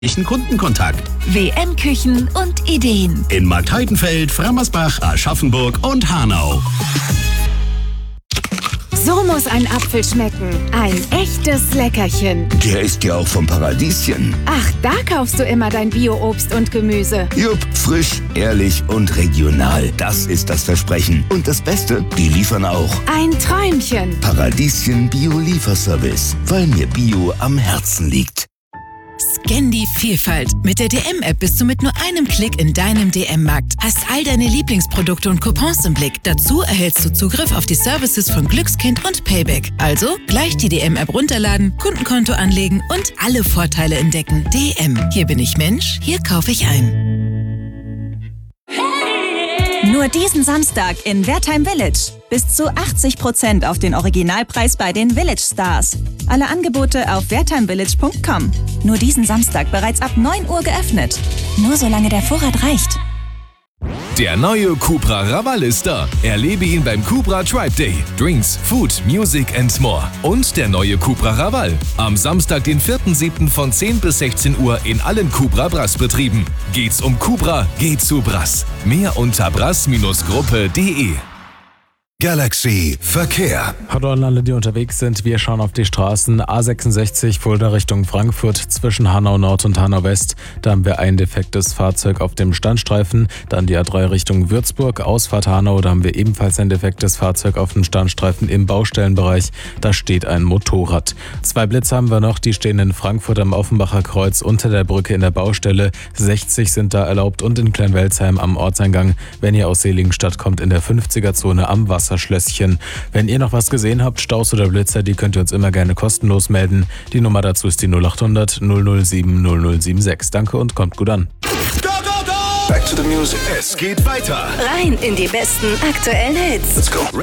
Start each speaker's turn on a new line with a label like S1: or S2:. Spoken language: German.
S1: Kundenkontakt.
S2: WM-Küchen und Ideen.
S1: In Marktheidenfeld, Frammersbach, Aschaffenburg und Hanau.
S2: So muss ein Apfel schmecken. Ein echtes Leckerchen.
S3: Der ist ja auch vom Paradieschen.
S2: Ach, da kaufst du immer dein Bio-Obst und Gemüse.
S3: Jupp, frisch, ehrlich und regional. Das ist das Versprechen. Und das Beste, die liefern auch.
S2: Ein Träumchen.
S3: Paradieschen Bio-Lieferservice, weil mir Bio am Herzen liegt.
S4: Scan die Vielfalt. Mit der DM-App bist du mit nur einem Klick in deinem DM-Markt. Hast all deine Lieblingsprodukte und Coupons im Blick. Dazu erhältst du Zugriff auf die Services von Glückskind und Payback. Also gleich die DM-App runterladen, Kundenkonto anlegen und alle Vorteile entdecken. DM. Hier bin ich Mensch, hier kaufe ich ein.
S5: Nur diesen Samstag in Wertheim Village. Bis zu 80% auf den Originalpreis bei den Village Stars. Alle Angebote auf wertheimvillage.com. Nur diesen Samstag bereits ab 9 Uhr geöffnet. Nur solange der Vorrat reicht.
S6: Der neue Cupra Raval ist da. Erlebe ihn beim Cupra Tribe Day. Drinks, Food, Music and more. Und der neue Cupra Raval. Am Samstag, den 4.7. von 10 bis 16 Uhr in allen Cupra Brass-Betrieben. Geht's um Cupra, geht zu Brass. Mehr unter brass-gruppe.de.
S7: Galaxy Verkehr.
S8: Hallo an alle, die unterwegs sind. Wir schauen auf die Straßen. A66 Fulda Richtung Frankfurt zwischen Hanau Nord und Hanau West. Da haben wir ein defektes Fahrzeug auf dem Standstreifen. Dann die A3 Richtung Würzburg, Ausfahrt Hanau. Da haben wir ebenfalls ein defektes Fahrzeug auf dem Standstreifen im Baustellenbereich. Da steht ein Motorrad. 2 Blitze haben wir noch. Die stehen in Frankfurt am Offenbacher Kreuz unter der Brücke in der Baustelle. 60 sind da erlaubt und in Kleinwelzheim am Ortseingang. Wenn ihr aus Seligenstadt kommt, in der 50er-Zone am Wasserschlösschen. Wenn ihr noch was gesehen habt, Staus oder Blitzer, die könnt ihr uns immer gerne kostenlos melden. Die Nummer dazu ist die 0800 007 0076. Danke und kommt gut an.
S7: Go, go, go! Back to the music. Es geht weiter.
S2: Rein in die besten aktuellen Hits.
S7: Let's go.